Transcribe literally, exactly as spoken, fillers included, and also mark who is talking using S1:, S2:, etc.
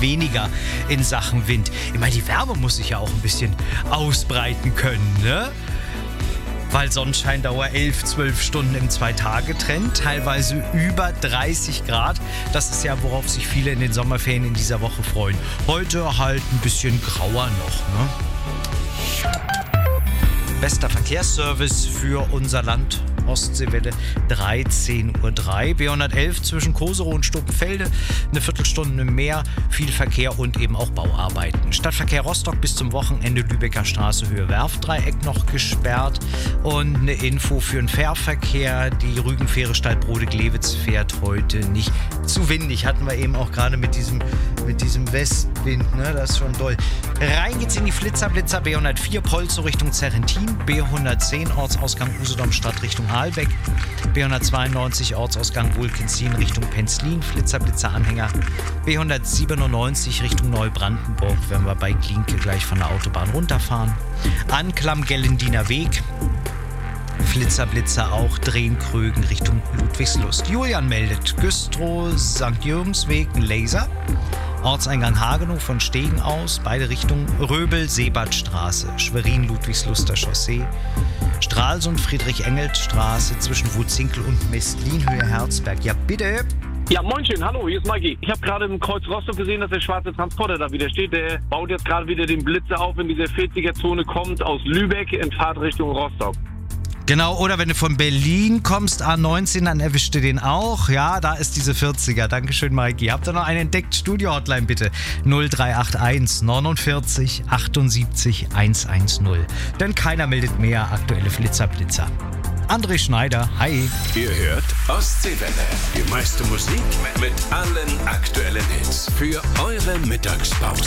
S1: weniger in Sachen Wind. Ich meine, die Wärme muss sich ja auch ein bisschen ausbreiten können, ne? Weil Sonnenscheindauer elf, zwölf Stunden im Zwei-Tage-Trend, teilweise über dreißig Grad. Das ist ja, worauf sich viele in den Sommerferien in dieser Woche freuen. Heute halt ein bisschen grauer noch, ne? Bester Verkehrsservice für unser Land, Ostseewelle dreizehn Uhr drei, B hundertelf zwischen Koserow und Stuppenfelde, eine Viertelstunde mehr, viel Verkehr und eben auch Bauarbeiten. Stadtverkehr Rostock bis zum Wochenende Lübecker Straße Höhe Werftdreieck noch gesperrt und eine Info für den Fährverkehr, die Rügenfähre Stalbrode-Glewitz fährt heute nicht. Zu windig, hatten wir eben auch gerade mit diesem, mit diesem Westwind, ne? Das ist schon doll. Rein geht's in die Flitzer, Blitzer B hundertvier, Polzow Richtung Zerrentin, B hundertzehn, Ortsausgang Usedom-Stadt Richtung Ahlbeck, B hundertzweiundneunzig, Ortsausgang Wulkenzin Richtung Penzlin, Flitzer, Blitzer Anhänger, B hundertsiebenundneunzig Richtung Neubrandenburg, wenn wir bei Glienke gleich von der Autobahn runterfahren. Anklam Gellendiner Weg, Flitzer, Blitzer auch Drehen-Krögen Richtung Ludwigslust. Julian meldet Güstrow, Sankt Jürgensweg, Laser. Ortseingang Hagenow von Stegen aus, beide Richtungen, Röbel, Seebadstraße, Schwerin, Ludwigsluster Chaussee, Stralsund, Friedrich-Engels-Straße zwischen Wutzinkel und Mestlin, Höhe Herzberg. Ja, bitte.
S2: Ja, moinchen, hallo, hier ist Maggie. Ich habe gerade im Kreuz Rostock gesehen, dass der schwarze Transporter da wieder steht. Der baut jetzt gerade wieder den Blitzer auf, wenn diese vierziger-Zone kommt aus Lübeck in Fahrtrichtung Rostock.
S1: Genau, oder wenn du von Berlin kommst, A neunzehn, dann erwischt du den auch. Ja, da ist diese vierziger. Dankeschön, Mikey. Habt ihr noch einen entdeckt? Studio-Hotline bitte. null drei acht eins neunundvierzig achtundsiebzig hundertzehn. Denn keiner meldet mehr aktuelle Flitzer-Blitzer. André Schneider, hi.
S3: Ihr hört Ostseewelle. Die meiste Musik mit allen aktuellen Hits für eure Mittagspause.